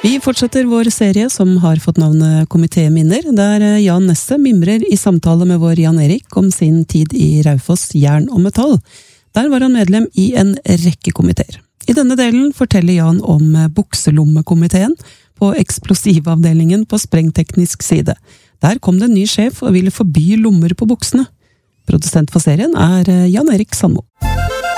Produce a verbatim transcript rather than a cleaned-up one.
Vi fortsetter vår serie som har fått navnet Komitéminner, der Jan Nesse mimrer i samtale med vår Jan Erik om sin tid i Raufoss Jern og Metall. Der var han medlem i en rekke komiteer. I denne delen forteller Jan om bukselommekomiteen på eksplosivavdelingen på sprengteknisk side. Der kom det en ny sjef og ville forby lommer på buksene. Produsent for serien er Jan Erik Sandmo.